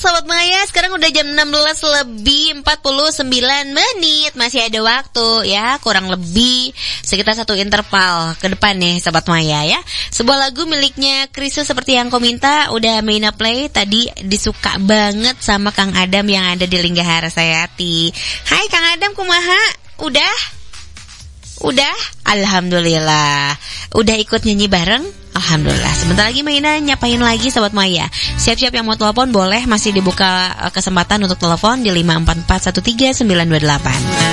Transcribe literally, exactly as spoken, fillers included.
Sobat Maya, sekarang udah jam enam belas lebih empat puluh sembilan menit. Masih ada waktu ya, kurang lebih sekitar satu interval ke depan nih Sobat Maya ya. Sebuah lagu miliknya Chrisye seperti yang kau minta, udah Maina play. Tadi disuka banget sama Kang Adam yang ada di Lingga Harasayati. Hai Kang Adam, kumaha? Udah? Udah? Alhamdulillah. Udah ikut nyanyi bareng? Alhamdulillah. Sebentar lagi Maina nyapain lagi Sobat Maya. Siap-siap yang mau telepon boleh, masih dibuka kesempatan untuk telepon di lima empat empat satu tiga sembilan dua delapan.